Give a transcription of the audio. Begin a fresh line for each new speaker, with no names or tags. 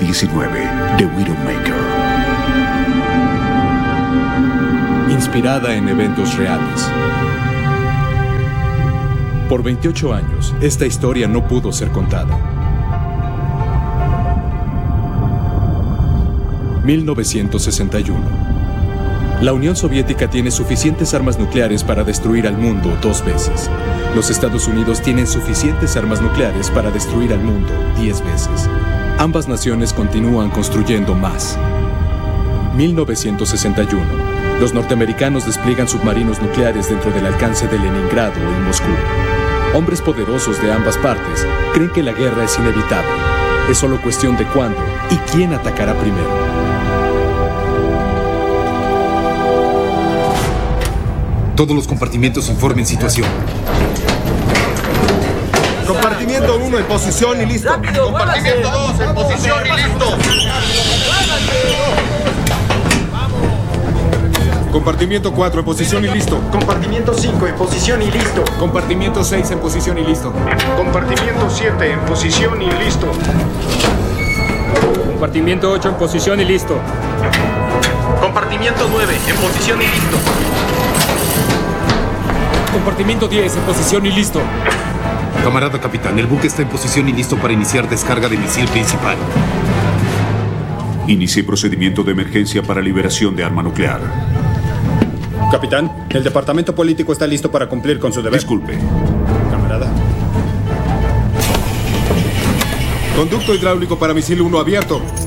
19, The Widowmaker.
Inspirada en eventos reales. Por 28 años, esta historia no pudo ser contada. 1961. La Unión Soviética tiene suficientes armas nucleares para destruir al mundo 2 veces. Los Estados Unidos tienen suficientes armas nucleares para destruir al mundo 10 veces. Ambas naciones continúan construyendo más. 1961. Los norteamericanos despliegan submarinos nucleares dentro del alcance de Leningrado y Moscú. Hombres poderosos de ambas partes creen que la guerra es inevitable. Es solo cuestión de cuándo y quién atacará primero.
Todos los compartimientos informen situación.
Compartimiento 1 en posición y listo.
¡Rápido,
Compartimiento 2 en posición y listo.
Compartimiento 4 en posición y listo.
Compartimiento 5 en posición y listo.
Compartimiento 6 en posición y listo.
Compartimiento 7 en posición y listo.
Compartimiento 8 en posición y listo.
Compartimiento 9 en posición y listo.
Compartimiento 10 en posición y listo.
Camarada capitán, el buque está en posición y listo para iniciar descarga de misil principal.
Inicié procedimiento de emergencia para liberación de arma nuclear.
Capitán, el departamento político está listo para cumplir con su deber.
Disculpe.
Camarada. Conducto hidráulico para misil 1 abierto.